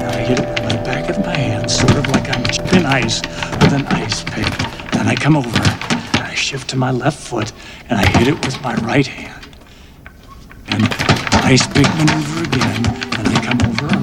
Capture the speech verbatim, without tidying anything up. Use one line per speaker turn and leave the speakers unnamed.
I hit it with my back of my hand, sort of like I'm chipping ice with an ice pick. Then I come over, and I shift to my left foot, and I hit it with my right hand. And ice pick maneuver again, and I come over